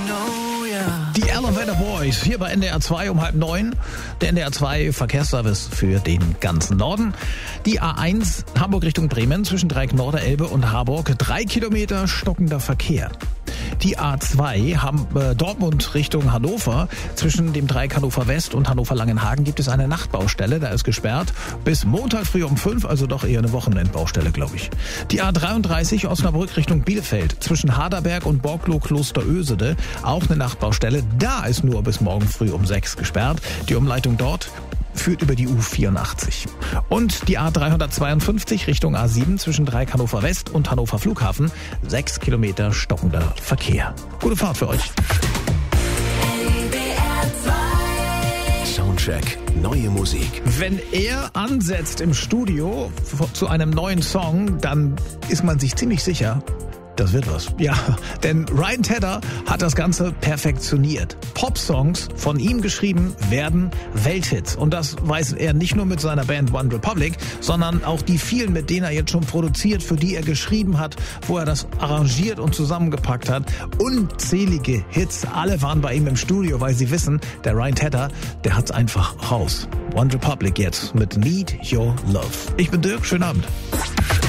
Die Elevator Boys hier bei NDR 2 um 8:30. Der NDR 2 Verkehrsservice für den ganzen Norden. Die A1 Hamburg Richtung Bremen zwischen Dreieck-Norderelbe und Harburg. 3 Kilometer stockender Verkehr. Die A2 Dortmund Richtung Hannover. Zwischen dem Dreieck Hannover West und Hannover Langenhagen gibt es eine Nachtbaustelle. Da ist gesperrt. Bis Montag früh um 5, also doch eher eine Wochenendbaustelle, glaube ich. Die A33 Osnabrück Richtung Bielefeld. Zwischen Haderberg und Borgloh Klosterösede. Auch eine Nachtbaustelle. Da ist nur bis morgen früh um 6 gesperrt. Die Umleitung dort führt über die U84. Und die A352 Richtung A7 zwischen Dreieck Hannover West und Hannover Flughafen. 6 Kilometer stockender Verkehr. Gute Fahrt für euch. Soundcheck, neue Musik. Wenn er ansetzt im Studio zu einem neuen Song, dann ist man sich ziemlich sicher, das wird was. Ja, denn Ryan Tedder hat das Ganze perfektioniert. Pop-Songs von ihm geschrieben werden Welthits. Und das weiß er nicht nur mit seiner Band One Republic, sondern auch die vielen, mit denen er jetzt schon produziert, für die er geschrieben hat, wo er das arrangiert und zusammengepackt hat. Unzählige Hits, alle waren bei ihm im Studio, weil sie wissen, der Ryan Tedder, der hat's einfach raus. One Republic jetzt mit Need Your Love. Ich bin Dirk, schönen Abend.